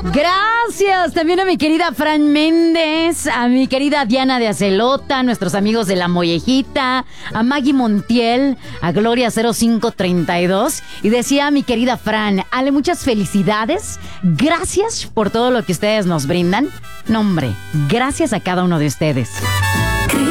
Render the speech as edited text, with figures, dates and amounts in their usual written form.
Gracias también a mi querida Fran Méndez, a mi querida Diana de Acelota, a nuestros amigos de La Mollejita, a Maggie Montiel, a Gloria 0532. Y decía mi querida Fran, Ale, muchas felicidades. Gracias por todo lo que ustedes nos brindan. No, hombre, gracias a cada uno de ustedes.